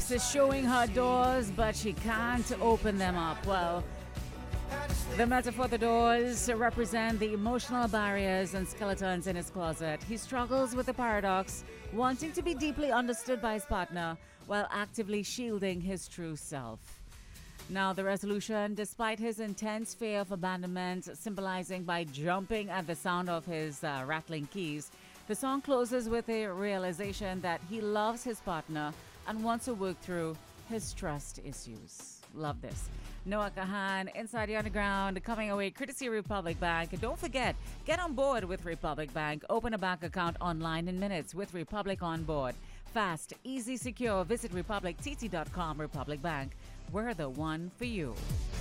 universe is showing her doors, but she can't open them up. Well, the metaphor the doors represent the emotional barriers and skeletons in his closet. He struggles with the paradox, wanting to be deeply understood by his partner while actively shielding his true self. Now, the resolution, despite his intense fear of abandonment, symbolizing by jumping at the sound of his rattling keys, the song closes with a realization that he loves his partner and wants to work through his trust issues. Love this. Noah Kahan, Inside the Underground, coming away courtesy Republic Bank. Don't forget, get on board with Republic Bank. Open a bank account online in minutes with Republic on board. Fast, easy, secure. Visit republictt.com. Republic Bank. We're the one for you.